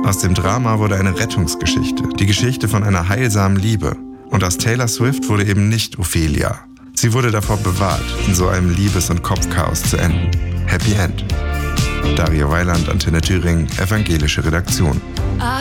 Aus dem Drama wurde eine Rettungsgeschichte, die Geschichte von einer heilsamen Liebe. Und aus Taylor Swift wurde eben nicht Ophelia. Sie wurde davor bewahrt, in so einem Liebes- und Kopfchaos zu enden. Happy End. Dario Weiland, Antenne Thüringen, evangelische Redaktion.